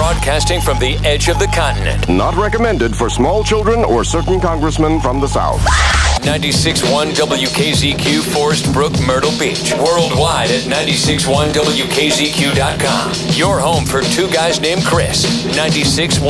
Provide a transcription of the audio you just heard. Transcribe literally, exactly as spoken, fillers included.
Broadcasting from the edge of the continent. Not recommended for small children or certain congressmen from the South. ninety-six point one W K Z Q, Forest Brook, Myrtle Beach. Worldwide at ninety-six point one W K Z Q dot com. Your home for two guys named Chris. ninety-six point one